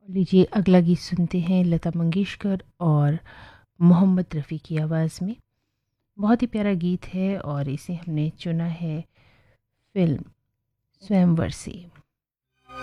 लीजिए अगला गीत सुनते हैं लता मंगेशकर और मोहम्मद रफ़ी की आवाज़ में। बहुत ही प्यारा गीत है और इसे हमने चुना है फ़िल्म स्वयंवर से।